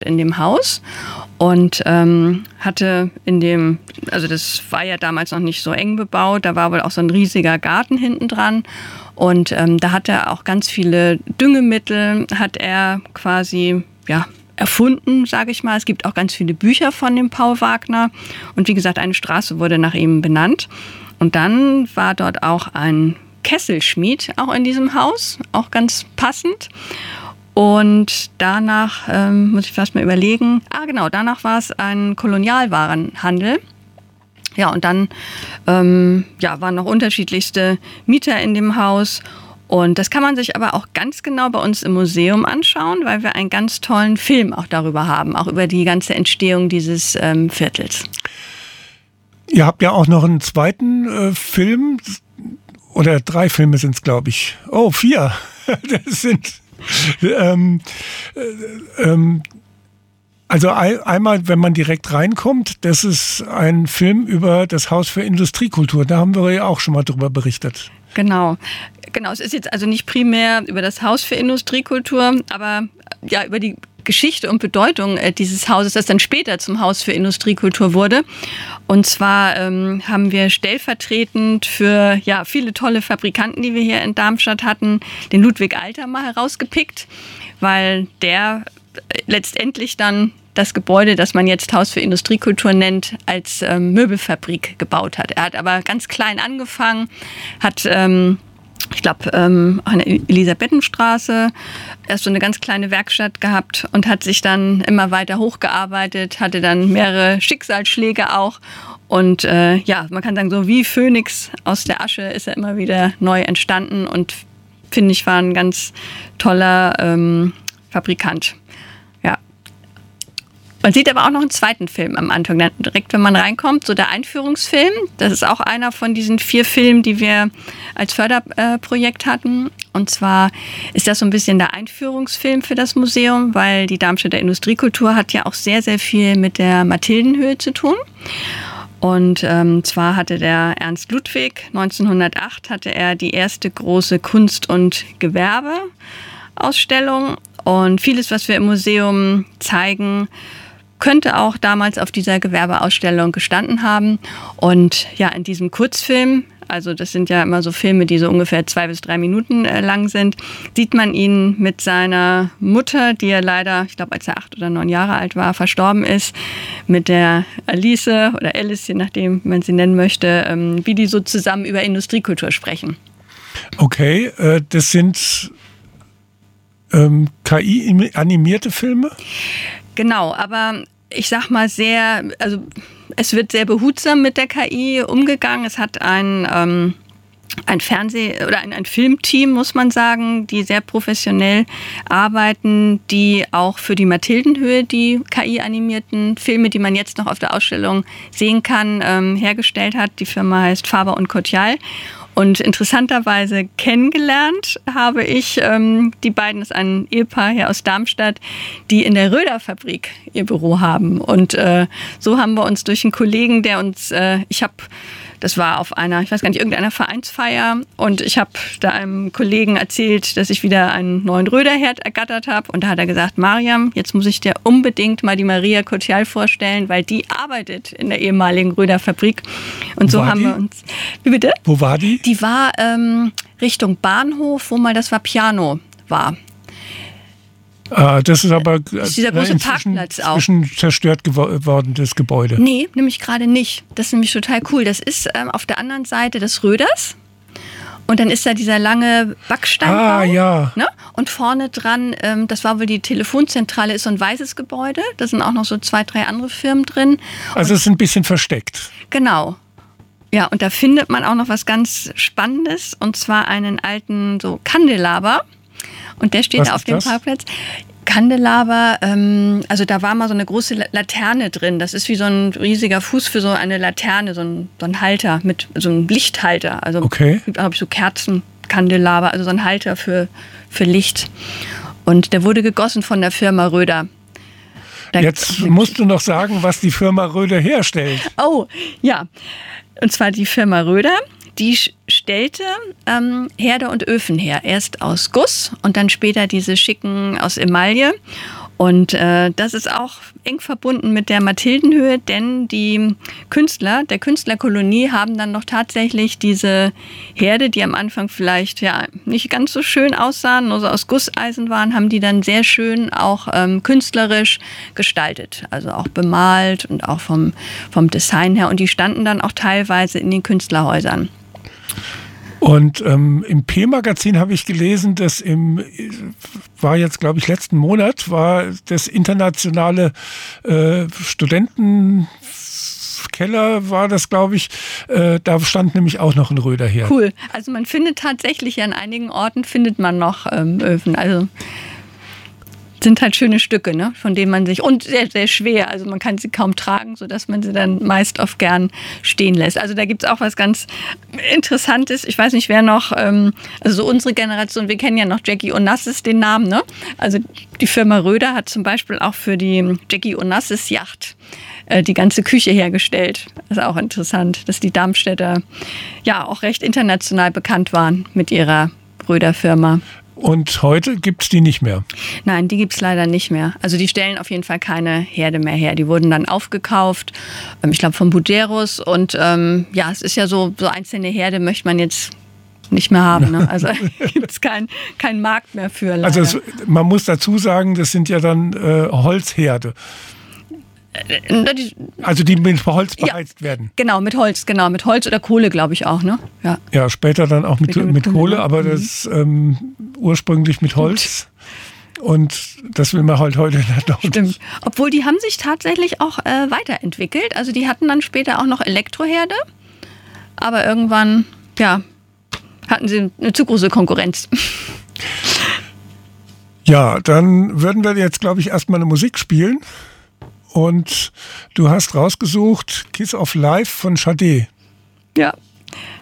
in dem Haus und hatte also das war ja damals noch nicht so eng bebaut, da war wohl auch so ein riesiger Garten hinten dran und da hat er auch ganz viele Düngemittel, hat er quasi, erfunden, sage ich mal. Es gibt auch ganz viele Bücher von dem Paul Wagner und wie gesagt, eine Straße wurde nach ihm benannt und dann war dort auch ein Kesselschmied auch in diesem Haus, auch ganz passend. Und danach, muss ich fast mal überlegen, danach war es ein Kolonialwarenhandel. Ja, und dann waren noch unterschiedlichste Mieter in dem Haus. Und das kann man sich aber auch ganz genau bei uns im Museum anschauen, weil wir einen ganz tollen Film auch darüber haben, auch über die ganze Entstehung dieses Viertels. Ihr habt ja auch noch einen zweiten Film, oder 3 Filme sind es, glaube ich. Oh, 4. Das sind... Also einmal, wenn man direkt reinkommt, das ist ein Film über das Haus für Industriekultur. Da haben wir ja auch schon mal drüber berichtet. Genau. Es ist jetzt also nicht primär über das Haus für Industriekultur, aber ja über die Geschichte und Bedeutung dieses Hauses, das dann später zum Haus für Industriekultur wurde. Und zwar haben wir stellvertretend für viele tolle Fabrikanten, die wir hier in Darmstadt hatten, den Ludwig Alter mal herausgepickt, weil der letztendlich dann das Gebäude, das man jetzt Haus für Industriekultur nennt, als Möbelfabrik gebaut hat. Er hat aber ganz klein angefangen, hat ich glaube, an der Elisabethenstraße erst so eine ganz kleine Werkstatt gehabt und hat sich dann immer weiter hochgearbeitet, hatte dann mehrere Schicksalsschläge auch. Und man kann sagen, so wie Phönix aus der Asche ist er immer wieder neu entstanden und finde ich, war ein ganz toller Fabrikant. Ja. Man sieht aber auch noch einen zweiten Film am Anfang, direkt wenn man reinkommt, so der Einführungsfilm. Das ist auch einer von diesen 4 Filmen, die wir als Förderprojekt hatten. Und zwar ist das so ein bisschen der Einführungsfilm für das Museum, weil die Darmstädter Industriekultur hat ja auch sehr, sehr viel mit der Mathildenhöhe zu tun. Und zwar hatte der Ernst Ludwig 1908 hatte er die erste große Kunst- und Gewerbeausstellung. Und vieles, was wir im Museum zeigen, könnte auch damals auf dieser Gewerbeausstellung gestanden haben. Und ja, in diesem Kurzfilm, also das sind ja immer so Filme, die so ungefähr 2 bis 3 Minuten lang sind, sieht man ihn mit seiner Mutter, die ja leider, ich glaube, als er 8 oder 9 Jahre alt war, verstorben ist, mit der Alice oder Alice, je nachdem, wie man sie nennen möchte, wie die so zusammen über Industriekultur sprechen. Okay, das sind KI-animierte Filme? Genau, aber ich sag mal es wird sehr behutsam mit der KI umgegangen. Es hat ein Filmteam, muss man sagen, die sehr professionell arbeiten, die auch für die Mathildenhöhe die KI-animierten Filme, die man jetzt noch auf der Ausstellung sehen kann, hergestellt hat. Die Firma heißt Faber und Kotial. Und interessanterweise kennengelernt habe ich die beiden, das ist ein Ehepaar hier aus Darmstadt, die in der Röder-Fabrik ihr Büro haben. Und so haben wir uns durch einen Kollegen, der uns, das war auf einer, ich weiß gar nicht, irgendeiner Vereinsfeier und ich habe da einem Kollegen erzählt, dass ich wieder einen neuen Röderherd ergattert habe und da hat er gesagt, Mariam, jetzt muss ich dir unbedingt mal die Maria Kotial vorstellen, weil die arbeitet in der ehemaligen Röderfabrik und so haben wir uns... Wie bitte? Wo war die? Die war Richtung Bahnhof, wo mal das Vapiano war. Das ist aber ist dieser große Parkplatz auch. Inzwischen zerstört geworden, das Gebäude. Nee, nämlich gerade nicht. Das ist nämlich total cool. Das ist auf der anderen Seite des Röders. Und dann ist da dieser lange Backsteinbau. Ja. Ne? Und vorne dran, das war wohl die Telefonzentrale, ist so ein weißes Gebäude. Da sind auch noch so 2, 3 andere Firmen drin. Also es ist ein bisschen versteckt. Genau. Ja, und da findet man auch noch was ganz Spannendes. Und zwar einen alten so Kandelaber. Und der steht auf dem Parkplatz. Kandelaber, also da war mal so eine große Laterne drin. Das ist wie so ein riesiger Fuß für so eine Laterne, so ein Halter, mit so einem Lichthalter. Also okay. Gibt auch so Kerzenkandelaber, also so ein Halter für Licht. Und der wurde gegossen von der Firma Röder. Jetzt musst du noch sagen, was die Firma Röder herstellt. Oh, ja. Und zwar die Firma Röder. Die stellte Herde und Öfen her. Erst aus Guss und dann später diese schicken aus Emaille. Und das ist auch eng verbunden mit der Mathildenhöhe, denn die Künstler der Künstlerkolonie haben dann noch tatsächlich diese Herde, die am Anfang vielleicht ja nicht ganz so schön aussahen, nur so aus Gusseisen waren, haben die dann sehr schön auch künstlerisch gestaltet, also auch bemalt und auch vom Design her. Und die standen dann auch teilweise in den Künstlerhäusern. Und im P-Magazin habe ich gelesen, dass war jetzt, glaube ich, letzten Monat, war das internationale Studentenkeller, war das, glaube ich, da stand nämlich auch noch ein Röderherd. Cool. Also man findet tatsächlich, an einigen Orten findet man noch Öfen. Also sind halt schöne Stücke, ne, von denen man sich, und sehr, sehr schwer, also man kann sie kaum tragen, sodass man sie dann meist oft gern stehen lässt. Also da gibt es auch was ganz Interessantes. Ich weiß nicht, wer noch, also so unsere Generation, wir kennen ja noch Jackie Onassis, den Namen, ne? Also die Firma Röder hat zum Beispiel auch für die Jackie Onassis Yacht die ganze Küche hergestellt. Das ist auch interessant, dass die Darmstädter ja auch recht international bekannt waren mit ihrer Röder-Firma. Und heute gibt es die nicht mehr? Nein, die gibt es leider nicht mehr. Also die stellen auf jeden Fall keine Herde mehr her. Die wurden dann aufgekauft, ich glaube von Buderus. Und ja, es ist ja so einzelne Herde möchte man jetzt nicht mehr haben. Ne? Also gibt es keinen Markt mehr für. Leider. Also man muss dazu sagen, das sind ja dann Holzherde. Also die mit Holz beheizt werden. Genau, mit Holz oder Kohle, glaube ich auch, ne? Ja, später dann auch mit Kohle, aber das ursprünglich mit Holz. Und das will man halt heute noch. Stimmt. Obwohl die haben sich tatsächlich auch weiterentwickelt. Also die hatten dann später auch noch Elektroherde, aber irgendwann, ja, hatten sie eine zu große Konkurrenz. Ja, dann würden wir jetzt, glaube ich, erstmal eine Musik spielen. Und du hast rausgesucht Kiss of Life von Sade. Ja,